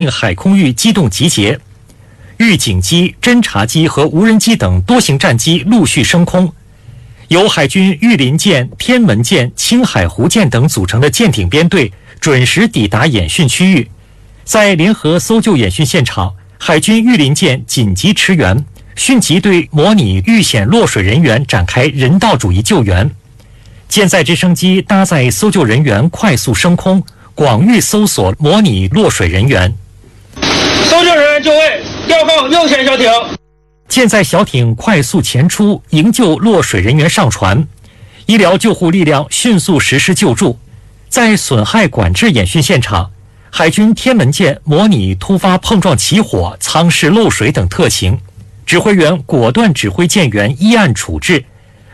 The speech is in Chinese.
境海空域机动集结，预警机、侦察机和无人机等多型战机陆续升空，由海军御林舰、天门舰、青海湖舰等组成的舰艇编队准时抵达演训区域。在联合搜救演训现场，海军御林舰紧急驰援，迅即对模拟遇险落水人员展开人道主义救援。舰载直升机搭载搜救人员快速升空，广域搜索模拟落水人员。 搜救人员就位，调放右舷小艇。 舰载小艇快速前出，营救落水人员上船。医疗救护力量迅速实施救助。在损害管制演训现场，海军天门舰模拟突发碰撞起火、舱室漏水等特情，指挥员果断指挥舰员依案处置，